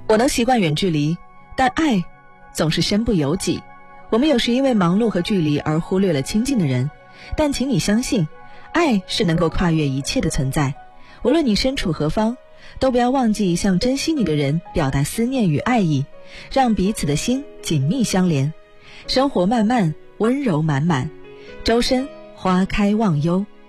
我能习惯远距离，但爱总是身不由己。我们有时因为忙碌和距离而忽略了亲近的人，但请你相信，爱是能够跨越一切的存在。无论你身处何方，都不要忘记向珍惜你的人表达思念与爱意，让彼此的心紧密相连。生活漫漫，温柔满满，周身花开忘忧。